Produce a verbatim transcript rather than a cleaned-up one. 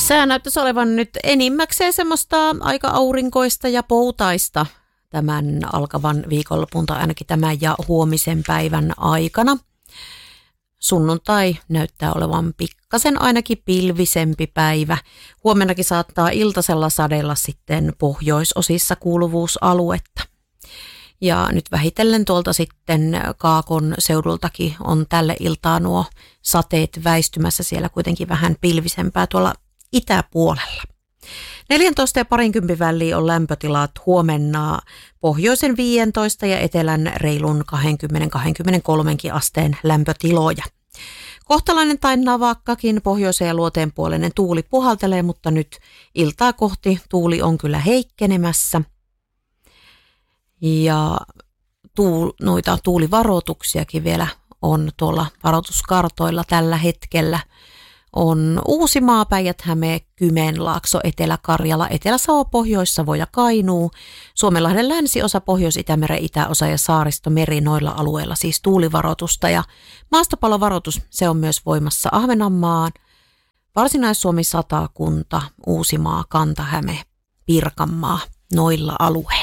Sää näyttäisi olevan nyt enimmäkseen semmoista aika aurinkoista ja poutaista tämän alkavan viikonlopun tai ainakin tämän ja huomisen päivän aikana. Sunnuntai näyttää olevan pikkasen ainakin pilvisempi päivä. Huomennakin saattaa iltasella sadella sitten pohjoisosissa kuuluvuusaluetta. Ja nyt vähitellen tuolta sitten Kaakon seudultakin on tälle iltaa nuo sateet väistymässä, siellä kuitenkin vähän pilvisempää tuolla itäpuolella. neljätoista ja parinkympin väliin on lämpötilat huomenna pohjoisen viisitoista ja etelän reilun kaksikymmentä kaksikymmentäkolme asteen lämpötiloja. Kohtalainen tai navakkakin pohjoisen ja luoteenpuoleinen tuuli puhaltelee, mutta nyt iltaa kohti tuuli on kyllä heikkenemässä. Ja tuul, noita tuulivaroituksiakin vielä on tuolla varoituskartoilla tällä hetkellä. On Uusimaa, Päijät-Häme, Kymenlaakso, Etelä-Karjala, Etelä-Savo, Pohjois-Savo ja Kainuu, Suomenlahden länsiosa, Pohjois-Itämeren itäosa ja Saaristomeri, noilla alueilla siis tuulivaroitusta. Ja maastopallovaroitus, se on myös voimassa Ahvenanmaan, Varsinais-Suomi, Satakunta, Uusimaa, Kanta-Häme, Pirkanmaa, noilla alueilla.